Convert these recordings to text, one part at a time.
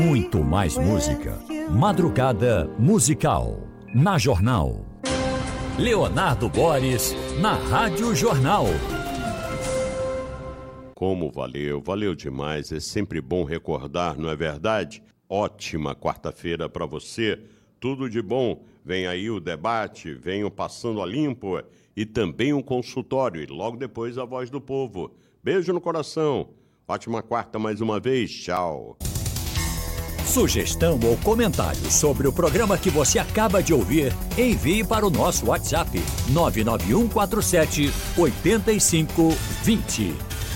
Muito mais música. Madrugada musical. Na Jornal. Leonardo Boris, na Rádio Jornal. Como valeu demais. É sempre bom recordar, não é verdade? Ótima quarta-feira para você. Tudo de bom. Vem aí o debate, vem o Passando a Limpo e também um consultório. E logo depois a Voz do Povo. Beijo no coração. Ótima quarta mais uma vez. Tchau. Sugestão ou comentário sobre o programa que você acaba de ouvir, envie para o nosso WhatsApp 99147-8520.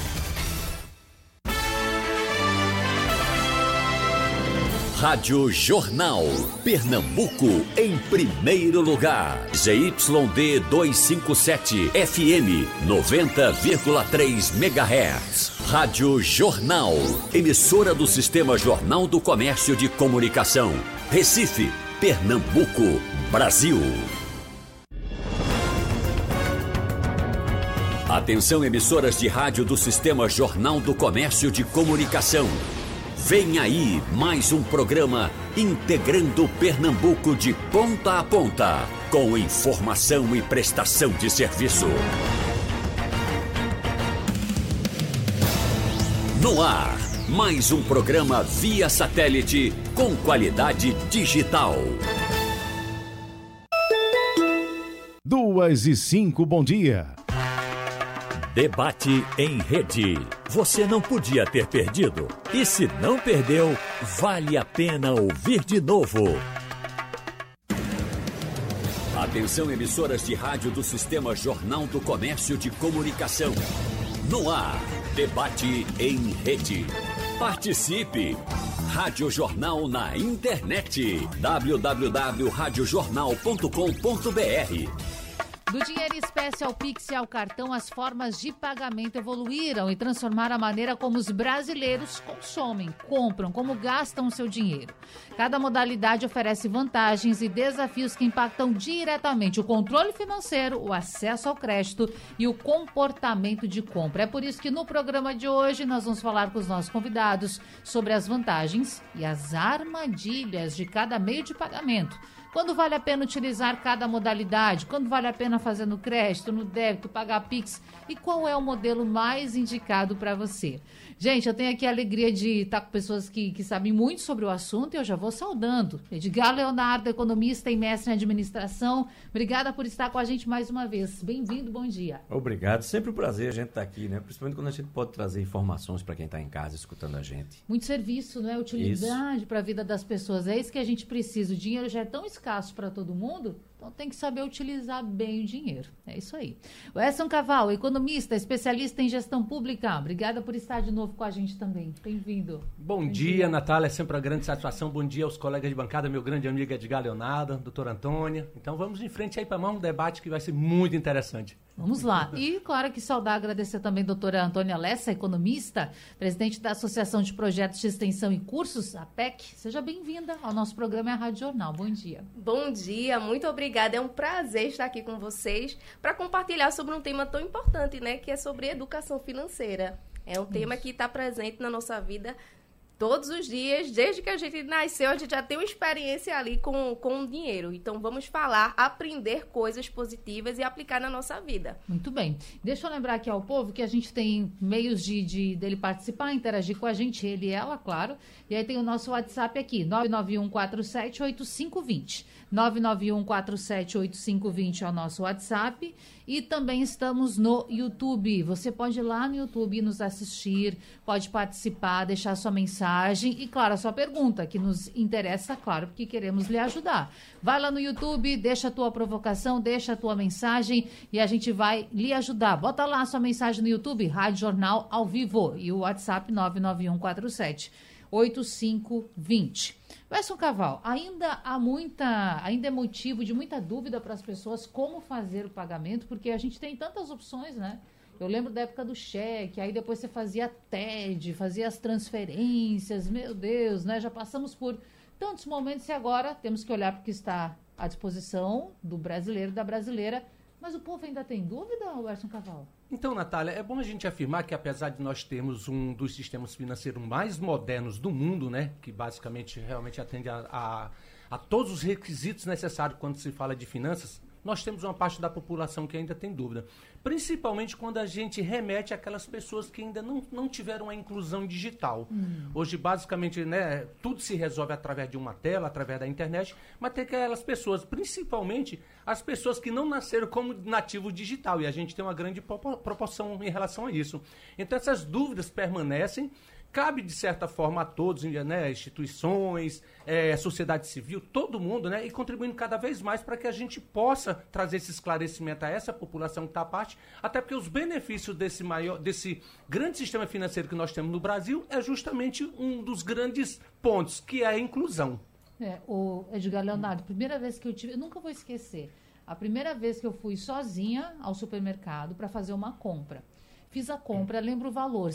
Rádio Jornal. Pernambuco em primeiro lugar. ZYD 257 FM 90,3 MHz. Rádio Jornal. Emissora do Sistema Jornal do Comércio de Comunicação. Recife, Pernambuco, Brasil. Atenção, emissoras de rádio do Sistema Jornal do Comércio de Comunicação. Vem aí mais um programa integrando Pernambuco de ponta a ponta, com informação e prestação de serviço. No ar, mais um programa via satélite com qualidade digital. 2:05, bom dia. Debate em rede. Você não podia ter perdido. E se não perdeu, vale a pena ouvir de novo. Atenção, emissoras de rádio do Sistema Jornal do Comércio de Comunicação. No ar, debate em rede. Participe! Rádio Jornal na internet. www.radiojornal.com.br. Do dinheiro em espécie ao Pix e ao cartão, as formas de pagamento evoluíram e transformaram a maneira como os brasileiros consomem, compram, como gastam o seu dinheiro. Cada modalidade oferece vantagens e desafios que impactam diretamente o controle financeiro, o acesso ao crédito e o comportamento de compra. É por isso que no programa de hoje nós vamos falar com os nossos convidados sobre as vantagens e as armadilhas de cada meio de pagamento. Quando vale a pena utilizar cada modalidade? Quando vale a pena fazer no crédito, no débito, pagar Pix? E qual é o modelo mais indicado para você? Gente, eu tenho aqui a alegria de estar com pessoas que sabem muito sobre o assunto e eu já vou saudando. Edgar Leonardo, economista e mestre em administração. Obrigada por estar com a gente mais uma vez. Bem-vindo, bom dia. Obrigado. Sempre um prazer a gente estar aqui, né? Principalmente quando a gente pode trazer informações para quem está em casa escutando a gente. Muito serviço, não é? Utilidade para a vida das pessoas. É isso que a gente precisa. O dinheiro já é tão escasso para todo mundo, então tem que saber utilizar bem o dinheiro. É isso aí. O Edson Caval, economista, especialista em gestão pública. Obrigada por estar de novo com a gente também. Bem-vindo. Bom dia, Natália. É sempre uma grande satisfação. Bom dia aos colegas de bancada, meu grande amigo Edgar Leonardo, doutora Antônia. Então vamos em frente aí para mais um debate que vai ser muito interessante. Vamos lá. E, claro que saudar, agradecer também a doutora Antônia Lessa, economista, presidente da Associação de Projetos de Extensão e Cursos, APEC. Seja bem-vinda ao nosso programa a Rádio Jornal. Bom dia. Bom dia, muito obrigada. É um prazer estar aqui com vocês para compartilhar sobre um tema tão importante, né? Que é sobre educação financeira. É um tema que está presente na nossa vida todos os dias, desde que a gente nasceu, a gente já tem uma experiência ali com o dinheiro. Então, vamos falar, aprender coisas positivas e aplicar na nossa vida. Muito bem. Deixa eu lembrar aqui ao povo que a gente tem meios dele participar, interagir com a gente, ele e ela, claro. E aí tem o nosso WhatsApp aqui, 991478520. 991478520 é o nosso WhatsApp. E também estamos no YouTube. Você pode ir lá no YouTube nos assistir, pode participar, deixar sua mensagem e, claro, a sua pergunta, que nos interessa, claro, porque queremos lhe ajudar. Vai lá no YouTube, deixa a tua provocação, deixa a tua mensagem e a gente vai lhe ajudar. Bota lá a sua mensagem no YouTube, Rádio Jornal ao vivo, e o WhatsApp 991478520. Edson Caval, ainda é motivo de muita dúvida para as pessoas como fazer o pagamento, porque a gente tem tantas opções, né? Eu lembro da época do cheque, aí depois você fazia TED, fazia as transferências, meu Deus, né? Já passamos por tantos momentos e agora temos que olhar para o que está à disposição do brasileiro e da brasileira. Mas o povo ainda tem dúvida, Edson Caval? Então, Natália, é bom a gente afirmar que apesar de nós termos um dos sistemas financeiros mais modernos do mundo, né, que basicamente realmente atende a todos os requisitos necessários quando se fala de finanças, nós temos uma parte da população que ainda tem dúvida. Principalmente quando a gente remete àquelas pessoas que ainda não tiveram a inclusão digital. Hoje, basicamente, né, tudo se resolve através de uma tela, através da internet, mas tem aquelas pessoas, principalmente as pessoas que não nasceram como nativo digital, e a gente tem uma grande proporção em relação a isso. Então, essas dúvidas permanecem. Cabe, de certa forma, a todos, né, instituições, sociedade civil, todo mundo, né, e contribuindo cada vez mais para que a gente possa trazer esse esclarecimento a essa população que está à parte, até porque os benefícios desse grande sistema financeiro que nós temos no Brasil é justamente um dos grandes pontos, que é a inclusão. O Edgar Leonardo, primeira vez que eu nunca vou esquecer, a primeira vez que eu fui sozinha ao supermercado para fazer uma compra. Fiz a compra, lembro o valor,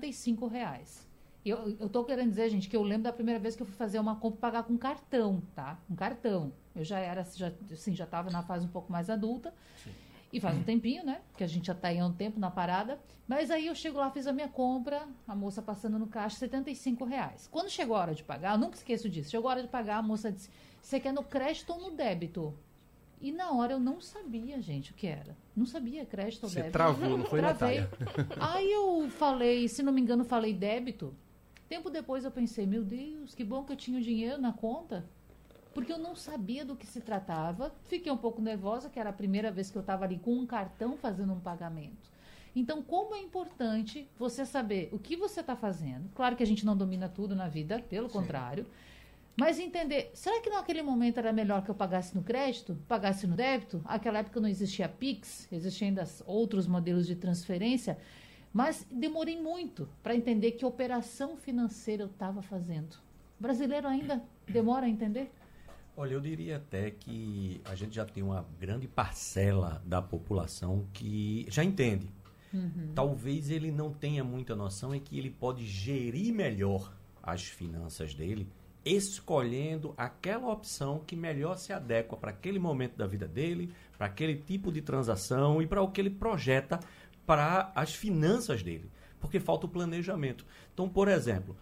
R$75. Eu tô querendo dizer, gente, que eu lembro da primeira vez que eu fui fazer uma compra e pagar com cartão, tá? Um cartão. Eu já estava na fase um pouco mais adulta. Sim. E faz um tempinho, né? Que a gente já tá aí há um tempo na parada. Mas aí eu chego lá, fiz a minha compra, a moça passando no caixa, R$75. Quando chegou a hora de pagar, eu nunca esqueço disso. Chegou a hora de pagar, a moça disse, você quer no crédito ou no débito? E na hora eu não sabia, gente, o que era. Não sabia crédito ou débito. Você travou, não foi, Natália? Aí eu falei, se não me engano, falei débito. Tempo depois eu pensei, meu Deus, que bom que eu tinha o dinheiro na conta. Porque eu não sabia do que se tratava. Fiquei um pouco nervosa, que era a primeira vez que eu estava ali com um cartão fazendo um pagamento. Então, como é importante você saber o que você está fazendo. Claro que a gente não domina tudo na vida, pelo contrário. Mas entender, será que naquele momento era melhor que eu pagasse no crédito, pagasse no débito? Naquela época não existia Pix, existiam ainda outros modelos de transferência, mas demorei muito para entender que operação financeira eu estava fazendo. O brasileiro ainda demora a entender? Olha, eu diria até que a gente já tem uma grande parcela da população que já entende. Talvez ele não tenha muita noção é que ele pode gerir melhor as finanças dele, escolhendo aquela opção que melhor se adequa para aquele momento da vida dele, para aquele tipo de transação e para o que ele projeta para as finanças dele, porque falta o planejamento. Então, por exemplo,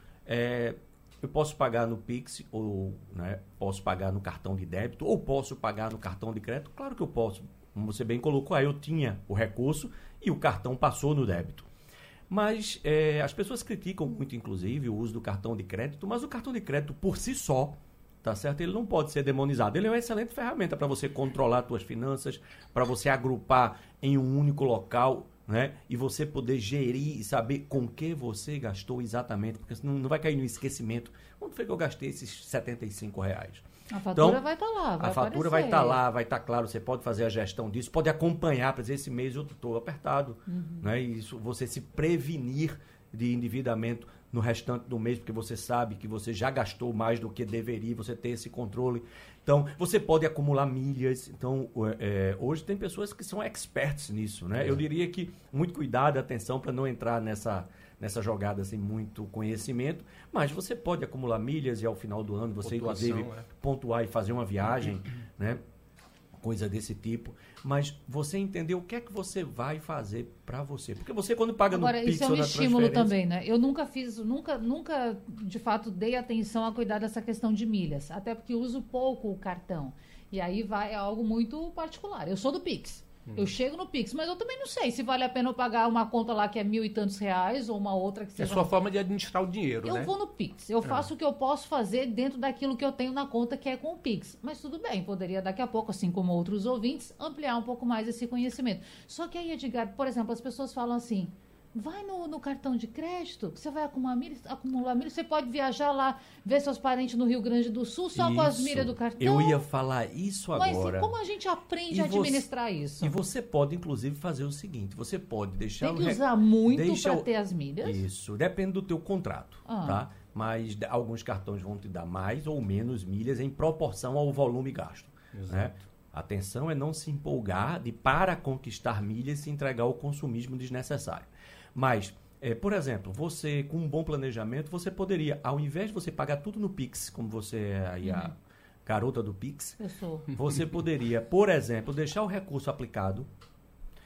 eu posso pagar no Pix, ou né, posso pagar no cartão de débito, ou posso pagar no cartão de crédito? Claro que eu posso. Como você bem colocou, aí eu tinha o recurso e o cartão passou no débito. Mas as pessoas criticam muito, inclusive, o uso do cartão de crédito, mas o cartão de crédito por si só, tá certo? Ele não pode ser demonizado. Ele é uma excelente ferramenta para você controlar as suas finanças, para você agrupar em um único local, né? E você poder gerir e saber com que você gastou exatamente, porque senão não vai cair no esquecimento. Onde foi que eu gastei esses R$75? A fatura vai estar lá, a fatura vai estar lá, vai estar claro, você pode fazer a gestão disso, pode acompanhar, para dizer, esse mês eu estou apertado, né? E isso, você se prevenir de endividamento no restante do mês, porque você sabe que você já gastou mais do que deveria, você ter esse controle. Então, você pode acumular milhas. Então, hoje tem pessoas que são experts nisso, né? Eu diria que muito cuidado, atenção para não entrar nessa jogada sem muito conhecimento, mas você pode acumular milhas e ao final do ano você, inclusive, pontuar e fazer uma viagem, né? Coisa desse tipo, mas você entender o que é que você vai fazer para você, porque você quando paga agora, no Pix isso é um estímulo também, né? Eu nunca de fato dei atenção a cuidar dessa questão de milhas, até porque eu uso pouco o cartão, e aí é algo muito particular. Eu sou do Pix, eu chego no Pix, mas eu também não sei se vale a pena eu pagar uma conta lá que é R$1.000 e tantos ou uma outra que seja... É a sua forma de administrar o dinheiro, né? Eu vou no Pix, eu faço o que eu posso fazer dentro daquilo que eu tenho na conta, que é com o Pix. Mas tudo bem, poderia daqui a pouco, assim como outros ouvintes, ampliar um pouco mais esse conhecimento. Só que aí, Edgar, por exemplo, as pessoas falam assim, vai no cartão de crédito, que você vai acumular milhas, você pode viajar lá, ver seus parentes no Rio Grande do Sul, só com as milhas do cartão. Eu ia falar isso agora. Mas como a gente aprende a administrar isso? E você pode, inclusive, fazer o seguinte, você pode deixar... Tem que usar muito para ter as milhas? Isso, depende do teu contrato, tá? Mas alguns cartões vão te dar mais ou menos milhas em proporção ao volume gasto. Né? Atenção é não se empolgar para conquistar milhas e se entregar ao consumismo desnecessário. Mas, por exemplo, você, com um bom planejamento, você poderia, ao invés de você pagar tudo no Pix, como você é aí a garota do Pix, você poderia, por exemplo, deixar o recurso aplicado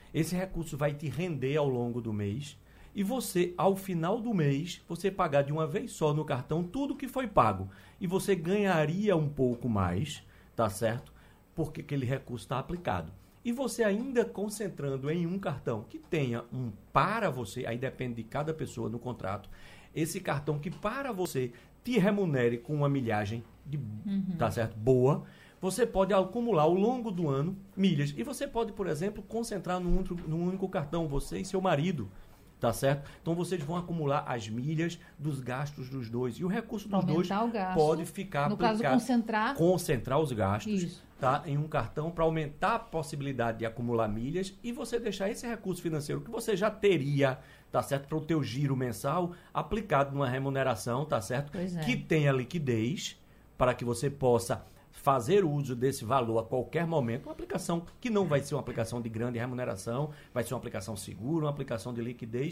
Esse recurso vai te render ao longo do mês e você, ao final do mês, você pagar de uma vez só no cartão tudo que foi pago. E você ganharia um pouco mais, tá certo? Porque aquele recurso está aplicado. E você ainda concentrando em um cartão que tenha um para você, aí depende de cada pessoa no contrato, esse cartão que para você te remunere com uma milhagem tá certo? Boa, você pode acumular ao longo do ano milhas. E você pode, por exemplo, concentrar num único cartão, você e seu marido. Tá certo? Então vocês vão acumular as milhas dos gastos dos dois. E o recurso dos dois pode ficar aplicado. No caso, concentrar os gastos tá, em um cartão para aumentar a possibilidade de acumular milhas e você deixar esse recurso financeiro que você já teria, tá certo? Para o teu giro mensal aplicado numa remuneração, tá certo? Que tenha liquidez para que você possa fazer uso desse valor a qualquer momento, uma aplicação que não vai ser uma aplicação de grande remuneração, vai ser uma aplicação segura, uma aplicação de liquidez